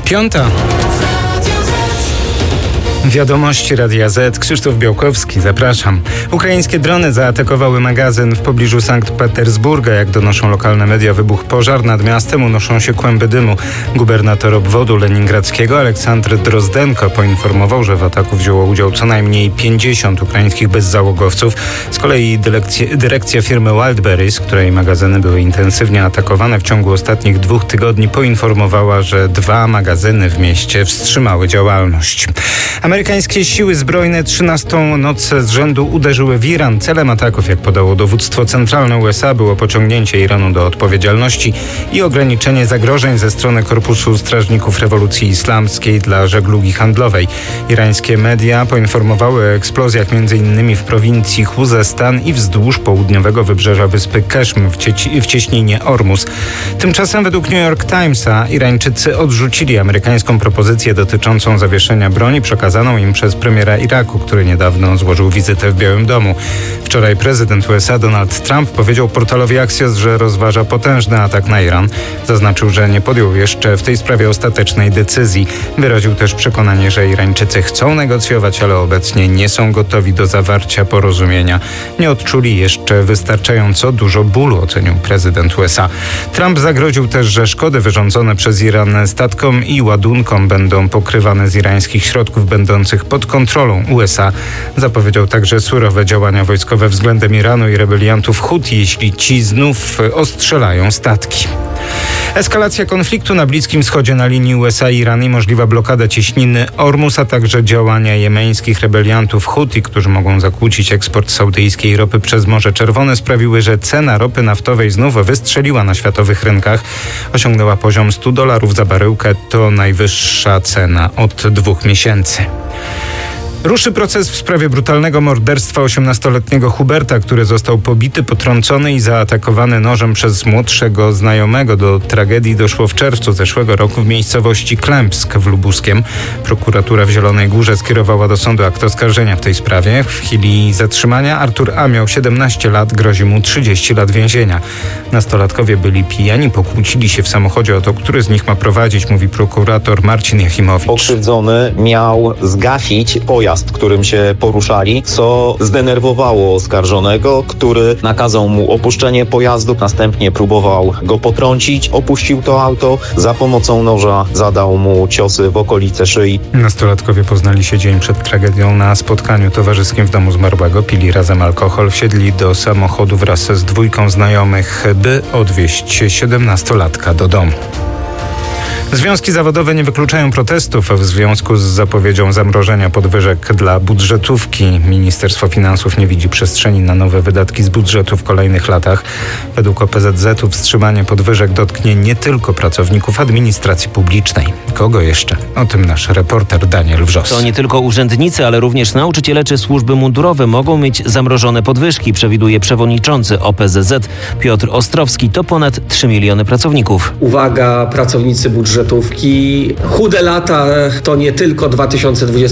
5:00. Wiadomości Radia Z. Krzysztof Białkowski, zapraszam. Ukraińskie drony zaatakowały magazyn w pobliżu Sankt Petersburga. Jak donoszą lokalne media, wybuchł pożar. Nad miastem unoszą się kłęby dymu. Gubernator obwodu leningradzkiego Aleksandr Drozdenko poinformował, że w ataku wzięło udział co najmniej 50 ukraińskich bezzałogowców. Z kolei dyrekcja firmy Wildberries, której magazyny były intensywnie atakowane w ciągu ostatnich 2 tygodni, poinformowała, że 2 magazyny w mieście wstrzymały działalność. Amerykańskie siły zbrojne 13. noc z rzędu uderzyły w Iran. Celem ataków, jak podało dowództwo centralne USA, było pociągnięcie Iranu do odpowiedzialności i ograniczenie zagrożeń ze strony Korpusu Strażników Rewolucji Islamskiej dla żeglugi handlowej. Irańskie media poinformowały o eksplozjach m.in. w prowincji Chuzestan i wzdłuż południowego wybrzeża wyspy Keszm w cieśninie Ormus. Tymczasem według New York Timesa Irańczycy odrzucili amerykańską propozycję dotyczącą zawieszenia broni przekazaną im przez premiera Iraku, który niedawno złożył wizytę w Białym Domu. Wczoraj prezydent USA Donald Trump powiedział portalowi Axios, że rozważa potężny atak na Iran. Zaznaczył, że nie podjął jeszcze w tej sprawie ostatecznej decyzji. Wyraził też przekonanie, że Irańczycy chcą negocjować, ale obecnie nie są gotowi do zawarcia porozumienia. Nie odczuli jeszcze wystarczająco dużo bólu, ocenił prezydent USA. Trump zagroził też, że szkody wyrządzone przez Iran statkom i ładunkom będą pokrywane z irańskich środków będących pod kontrolą USA. Zapowiedział także surowe działania wojskowe względem Iranu i rebeliantów Huti, jeśli ci znów ostrzelają statki. Eskalacja konfliktu na Bliskim Wschodzie na linii USA-Iran i możliwa blokada cieśniny Ormus, a także działania jemeńskich rebeliantów Huti, którzy mogą zakłócić eksport saudyjskiej ropy przez Morze Czerwone, sprawiły, że cena ropy naftowej znów wystrzeliła na światowych rynkach. Osiągnęła poziom $100 za baryłkę. To najwyższa cena od 2 miesięcy. Ruszy proces w sprawie brutalnego morderstwa 18-letniego Huberta, który został pobity, potrącony i zaatakowany nożem przez młodszego znajomego. Do tragedii doszło w czerwcu zeszłego roku w miejscowości Klępsk w Lubuskiem. Prokuratura w Zielonej Górze skierowała do sądu akt oskarżenia w tej sprawie. W chwili zatrzymania Artur A. miał 17 lat, grozi mu 30 lat więzienia. Nastolatkowie byli pijani, pokłócili się w samochodzie o to, który z nich ma prowadzić, mówi prokurator Marcin Jachimowicz. Pokrzywdzony miał zgasić pojazd, którym się poruszali, co zdenerwowało oskarżonego, który nakazał mu opuszczenie pojazdu, następnie próbował go potrącić, opuścił to auto, za pomocą noża zadał mu ciosy w okolice szyi. Nastolatkowie poznali się dzień przed tragedią na spotkaniu towarzyskim w domu zmarłego, pili razem alkohol, wsiedli do samochodu wraz z 2 znajomych, by odwieźć 17-latka do domu. Związki zawodowe nie wykluczają protestów w związku z zapowiedzią zamrożenia podwyżek dla budżetówki. Ministerstwo Finansów nie widzi przestrzeni na nowe wydatki z budżetu w kolejnych latach. Według OPZZ-u wstrzymanie podwyżek dotknie nie tylko pracowników administracji publicznej. Kogo jeszcze? O tym nasz reporter Daniel Wrzos. To nie tylko urzędnicy, ale również nauczyciele czy służby mundurowe mogą mieć zamrożone podwyżki, przewiduje przewodniczący OPZZ Piotr Ostrowski. To ponad 3 miliony pracowników. Uwaga, pracownicy budżetówki. Chude lata to nie tylko 2020